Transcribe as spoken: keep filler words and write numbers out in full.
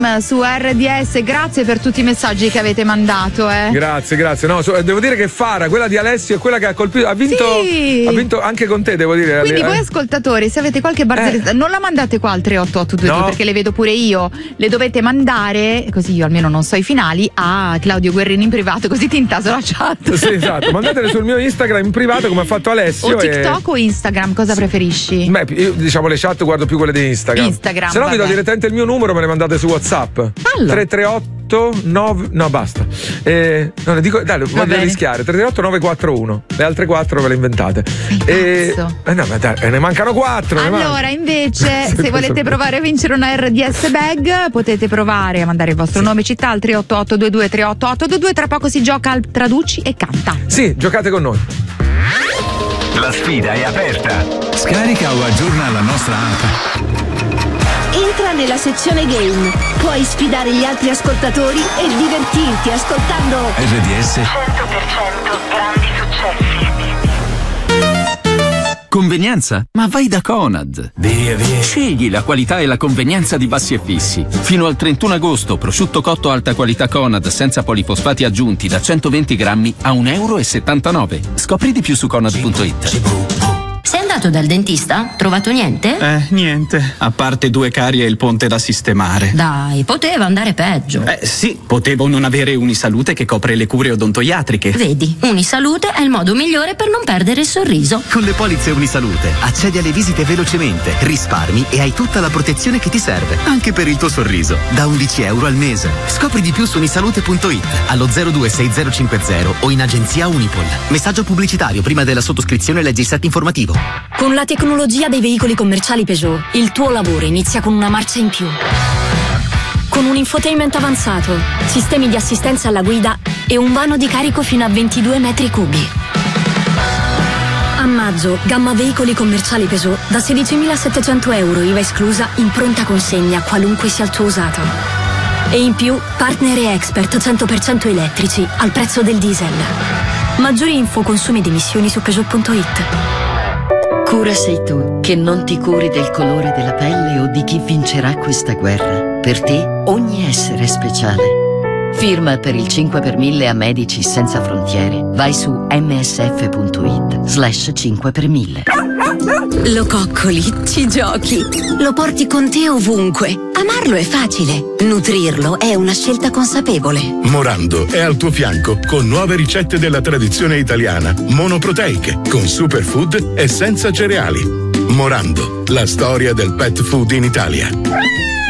su R D S, grazie per tutti i messaggi che avete mandato. Eh. Grazie, grazie. No, so, devo dire che Fara, quella di Alessio, è quella che ha colpito, ha vinto, sì. ha vinto anche con te, devo dire. Quindi eh. voi ascoltatori, se avete qualche barzelletta, eh. non la mandate qua al tre otto otto due due no. perché le vedo pure io. Le dovete mandare, così io almeno non so i finali, a Claudio Guerrini in privato, così ti intaso la chat. Sì, esatto. Mandatele sul mio Instagram in privato come ha fatto Alessio. O TikTok e... o Instagram, cosa preferisci? Beh, io diciamo le chat guardo più quelle di Instagram. Instagram. Se no vi do direttamente il mio numero, me le mandate su WhatsApp. Allora. tre tre otto nove no basta eh, no, ne dico, dai, voglio rischiare. tre tre otto nove quattro uno, le altre quattro ve le inventate. E, eh, no, ma dai, ne mancano quattro. Allora ne invece se volete provare a vincere una R D S bag potete provare a mandare il vostro sì. nome e città al tre otto otto due due tre otto otto due due. Tra poco si gioca al Traduci e Canta. Sì, giocate con noi. La sfida è aperta. Scarica o aggiorna la nostra app. Entra nella sezione game. Puoi sfidare gli altri ascoltatori e divertirti ascoltando R D S cento per cento grandi successi. Convenienza? Ma vai da Conad. Via, via. Scegli la qualità e la convenienza di Bassi e Fissi. Fino al trentuno agosto, prosciutto cotto alta qualità Conad senza polifosfati aggiunti da centoventi grammi a un euro e settantanove. Scopri di più su conad punto it. Sei andato dal dentista? Trovato niente? Eh, niente. A parte due carie e il ponte da sistemare. Dai, poteva andare peggio. Eh, sì, potevo non avere Unisalute che copre le cure odontoiatriche. Vedi, Unisalute è il modo migliore per non perdere il sorriso. Con le polizze Unisalute accedi alle visite velocemente, risparmi e hai tutta la protezione che ti serve, anche per il tuo sorriso, da undici euro al mese. Scopri di più su unisalute punto it, allo zero due sei zero cinque zero o in agenzia Unipol. Messaggio pubblicitario prima della sottoscrizione, leggi il set informativo. Con la tecnologia dei veicoli commerciali Peugeot, il tuo lavoro inizia con una marcia in più. Con un infotainment avanzato, sistemi di assistenza alla guida e un vano di carico fino a ventidue metri cubi. A maggio, gamma veicoli commerciali Peugeot da sedicimilasettecento euro, I V A esclusa, in pronta consegna, qualunque sia il tuo usato. E in più, partner e expert cento per cento elettrici al prezzo del diesel. Maggiori info, consumi ed emissioni su Peugeot punto it. Cura sei tu, che non ti curi del colore della pelle o di chi vincerà questa guerra. Per te ogni essere è speciale. Firma per il cinque per mille a Medici Senza Frontiere. Vai su msf.it slash cinque per mille. Lo coccoli, ci giochi, lo porti con te ovunque. Amarlo è facile, nutrirlo è una scelta consapevole. Morando è al tuo fianco con nuove ricette della tradizione italiana, monoproteiche, con superfood e senza cereali. Morando, la storia del pet food in Italia.